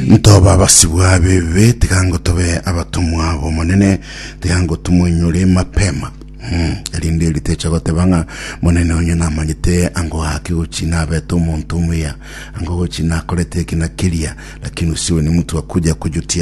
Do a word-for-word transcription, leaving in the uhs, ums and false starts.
Ntoba basibwa bebe tikango tobe abatumwa bo monene tikango tumunyure mapema. Hmm, elinde litecha gote banga monene onye na manyete ango haki uchina beto montumia ango uchina kolete kina kilia lakini usiwe ni mtu wa kuja kujutia